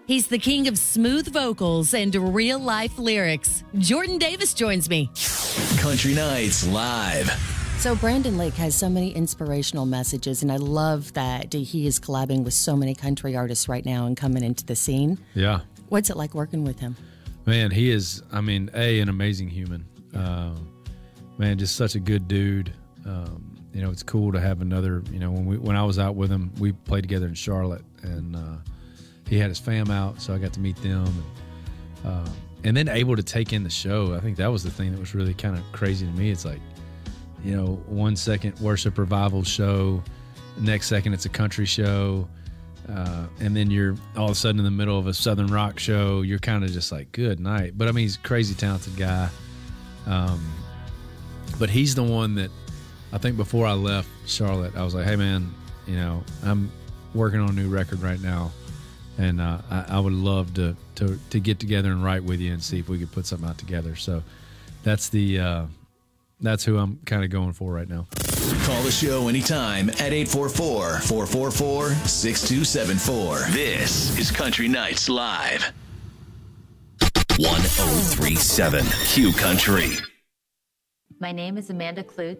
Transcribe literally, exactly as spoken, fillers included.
He's the king of smooth vocals and real-life lyrics. Jordan Davis joins me. Country Nights Live. So Brandon Lake has so many inspirational messages, and I love that he is collabing with so many country artists right now and coming into the scene. Yeah. What's it like working with him? Man, he is, I mean, A, an amazing human. Uh, man, just such a good dude. Um, you know, it's cool to have another, you know, when we when I was out with him, we played together in Charlotte, and uh, he had his fam out, so I got to meet them. And, uh, and then able to take in the show. I think that was the thing that was really kind of crazy to me. It's like, you know, one second worship revival show, next second it's a country show, uh, and then you're all of a sudden in the middle of a Southern rock show. You're kind of just like, good night. But I mean, he's a crazy talented guy. Um, but he's the one that I think before I left Charlotte, I was like, hey man, you know, I'm working on a new record right now, and uh, I, I would love to, to to get together and write with you and see if we could put something out together. So that's the uh, that's who I'm kind of going for right now. Call the show anytime at eight four four, four four four, six two seven four. This is Country Nights Live. one oh three point seven Q Country. My name is Amanda Klutz.